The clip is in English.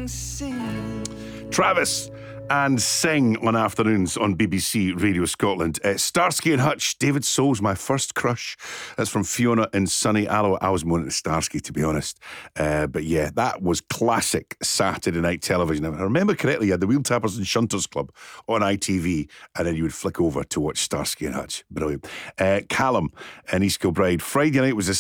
Travis and Sing on afternoons on BBC Radio Scotland. Starsky and Hutch, David Soul's My First Crush. That's from Fiona and Sunny Allo. I was more into Starsky, to be honest. But yeah, that was classic Saturday night television. If I remember correctly, you had the Wheel Tappers and Shunters Club on ITV, and then you would flick over to watch Starsky and Hutch. Brilliant. Callum in East Kilbride. Friday night was the